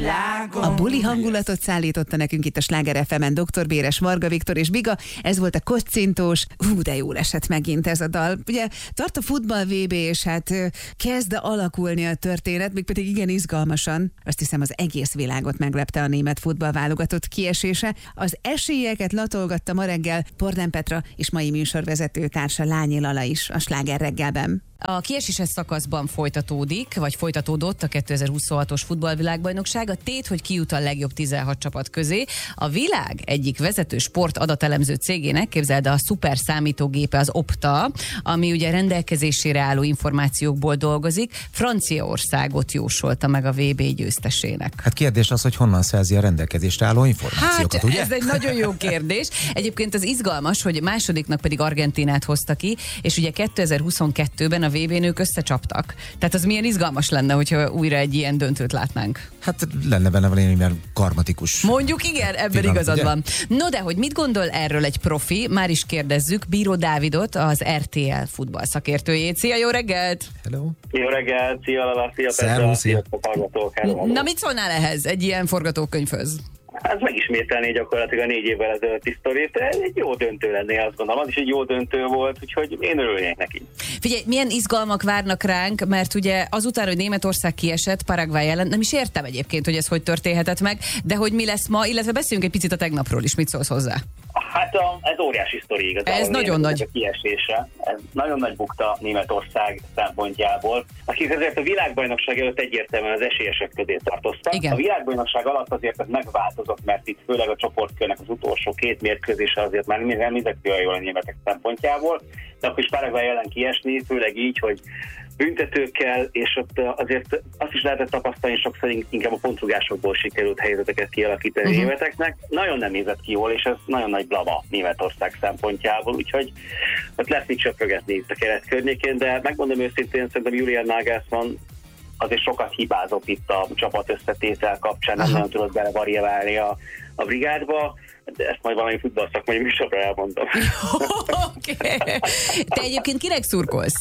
világon. A buli hangulatot szállította nekünk itt a Sláger FM-en Dr. Béres, Varga Viktor és Biga. Ez volt a kocintós. De jól esett megint ez a dal. Ugye tart a futball VB, és hát kezd alakulni a történet, mégpedig igen izgalmasan. Azt hiszem, az egész világot meglepte a német futballválogatott kiesése. Az esélyeket latolgatta ma reggel Pordán Petra és mai műsorvezető társa Lányi Lala is a Sláger reggelben. A kieséses szakaszban folytatódik, vagy folytatódott a 2026-os futballvilágbajnokság. A tét, hogy kijut a legjobb 16 csapat közé. A világ egyik vezető sport adatelemző cégének, képzeld, a szuper számítógépe az Opta, ami ugye rendelkezésére álló információkból dolgozik, Franciaországot jósolta meg a VB győztesének. Hát kérdés az, hogy honnan szerzi a rendelkezésre álló információkat, ugye? Ez egy nagyon jó kérdés. Egyébként az izgalmas, hogy másodiknak pedig Argentínát hozta ki, és ugye 2022-ben a VB nők összecsaptak. Tehát az milyen izgalmas lenne, hogyha újra egy ilyen döntőt látnánk. Hát lenne benne valami, mert karmatikus. Mondjuk igen, ebben igazad van. No, de hogy mit gondol erről egy profi? Már is kérdezzük Bíró Dávidot, az RTL futball szakértőjét. Szia, jó reggelt! Hello! Jó reggelt, szia Lala, szia Petra, sziasztok hallgatók. Na, mit szólnál ehhez egy ilyen forgatókönyvhöz? Hát megismételné gyakorlatilag a 4 évvel ezelőtti sztorit, egy jó döntő lenné, azt gondolom. Az is egy jó döntő volt, úgyhogy én örülnék neki. Figyelj, milyen izgalmak várnak ránk, mert ugye azután, hogy Németország kiesett Paraguay ellen, nem is értem egyébként, hogy ez hogy történhetett meg, de hogy mi lesz ma, illetve beszéljünk egy picit a tegnapról is, mit szólsz hozzá? Hát ez óriási sztori igazából. Ez nagyon nagy. A kiesése. Ez nagyon nagy bukta Németország szempontjából, akik azért a világbajnokság előtt egyértelműen az esélyesek közé tartoztak. Igen. A világbajnokság alatt azért ez megváltozott, mert itt főleg a csoportkörnek az utolsó 2 mérkőzése azért már nem nézett olyan jól a németek szempontjából, de akkor is Paraguay ellen kiesni, főleg így, hogy büntetőkkel, és ott azért azt is lehetett tapasztalni, sokszor inkább a pontrugásokból sikerült helyzeteket kialakítani a németeknek. Nagyon nem nézett ki jól, és ez nagyon nagy blama Németország szempontjából, úgyhogy ott lesz mit söprögetni itt a keret környékén, de megmondom őszintén, szerintem Julian Nagelsmann azért sokat hibázott itt a csapat összetétel kapcsán, nem nagyon tudott belevariálni a brigádba, de ezt majd valami futballszakmai műsorra elmondom. Okay. Te egyébként kinek szurkolsz?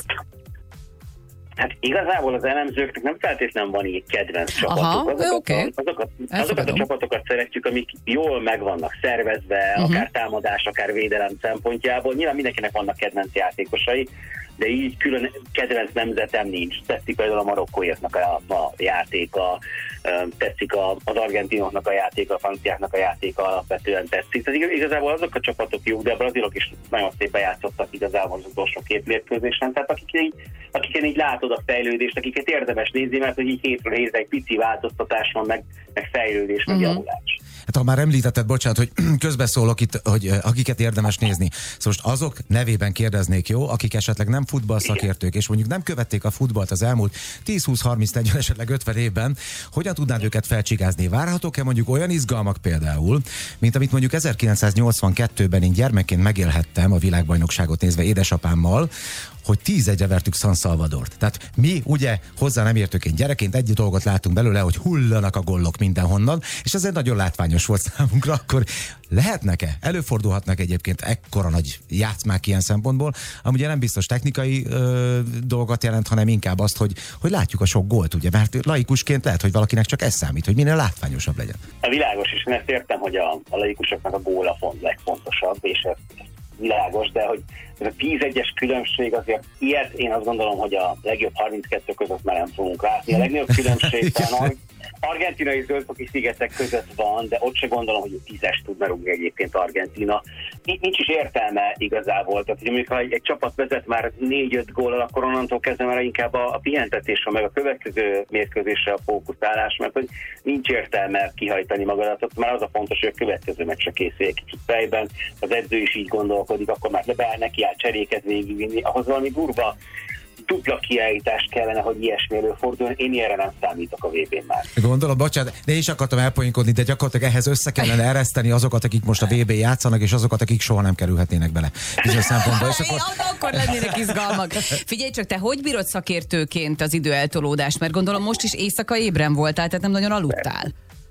Hát igazából az elemzőknek nem feltétlenül van így kedvenc csapatuk. Azokat a csapatokat szeretjük, amik jól meg vannak szervezve, akár támadás, akár védelem szempontjából. Nyilván mindenkinek vannak kedvenc játékosai, de így külön kedvenc nemzetem nincs. Tetszik például a marokkóiaknak a játéka, tetszik az argentinoknak a játéka, a franciáknak a játéka alapvetően tetszik. Tehát igazából azok a csapatok jók, de a brazilok is nagyon szépen játszottak igazából az utolsó 2 mérkőzésen. Tehát akiken így látod a fejlődést, akiket érdemes nézni, mert hogy így hétről hétre egy pici változtatás van, meg fejlődés, meg javulás. Hát ha már említetted, bocsánat, hogy közbeszólok itt, hogy akiket érdemes nézni. Szóval most azok nevében kérdeznék, jó, akik esetleg nem futballszakértők, és mondjuk nem követték a futballt az elmúlt 10-20-30-40, esetleg 50 évben, hogyan tudnád őket felcsigázni? Várhatók-e mondjuk olyan izgalmak például, mint amit mondjuk 1982-ben én gyermekként megélhettem a világbajnokságot nézve édesapámmal, hogy 10-1-re vertük San Salvadort. Tehát mi ugye hozzá nem értük, én gyerekként egy dolgot látunk belőle, hogy hullanak a gollok mindenhonnan, és ez egy nagyon látványos volt számunkra, akkor lehetnek-e? Előfordulhatnak egyébként ekkora nagy játszmák ilyen szempontból, ami ugye nem biztos technikai dolgot jelent, hanem inkább azt, hogy látjuk a sok gólt, ugye, mert laikusként lehet, hogy valakinek csak ez számít, hogy minél látványosabb legyen. A világos, és én ezt értem, hogy a laikusoknak a gól a legfontosabb, és ez világos, de hogy ez a 10-1-es különbség azért ilyet, én azt gondolom, hogy a legjobb 32 között már nem fogunk látni. A legnagyobb különbség talán argentinai zöldfoki szigetek között van, de ott se gondolom, hogy a 10-es tudna rúgni egyébként Argentína. Nincs is értelme igazából. Tehát, hogy amikor egy csapat vezet már 4-5 góllal, akkor onnantól kezdve már inkább a pihentetésre, meg a következő mérkőzésre a fókuszálás, mert hogy nincs értelme kihajtani magadat, már az a fontos, hogy a következő meccsre készül egy kicsit fejben, az edző is így gondolkodik, akkor már lebeáll neki áll cseréket végigvinni, ahhoz valami durva dupla kiállítást kellene, hogy ilyesmi előforduljon. Én ilyenre nem számítok a VB-n már. Gondolom, bocsánat, de én is akartam elpoinkodni, de gyakorlatilag ehhez össze kellene ereszteni azokat, akik most a VB játszanak, és azokat, akik soha nem kerülhetnének bele. Bizonyos szempontból. És akkor lennének izgalmak. Figyelj csak, te hogy bírod szakértőként az időeltolódást? Mert gondolom most is éjszaka ébren voltál, tehát nem nagyon aludtál.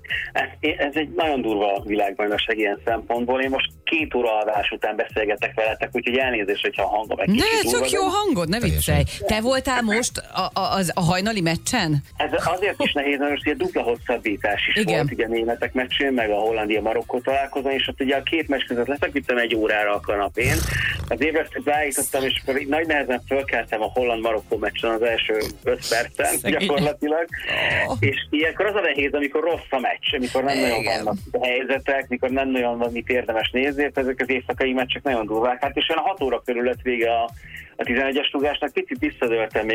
Ez egy nagyon durva világbajnokság ilyen szempontból. Én most 2 óra alvás után beszélgetek veletek, úgyhogy elnézést, hogyha a hangom egy kicsit durva. Csak jó hangod, ne viccelj. Te voltál most a hajnali meccsen? Ez azért is nehéz, mert ugye dupla hosszabbítás is volt, ugye a németek meccsén, meg a Hollandia-Marokkó találkozón, és ott ugye a 2 meccs között lefeküdtem 1 órára a kanapén. Az ébresztőt beállítottam, és akkor nagy nehezen fölkeltem a Holland-Marokkó meccsen az első 5 percen gyakorlatilag. És ilyenkor az a nehéz, amikor rossz a meccs, amikor nem nagyon vannak helyzetek, mikor nem nagyon van mit érdemes nézni, ezek az éjszakai meccsek nagyon durvák. Hát és olyan 6 óra körül lett vége a 11-es rúgásnak, picit visszadőltem még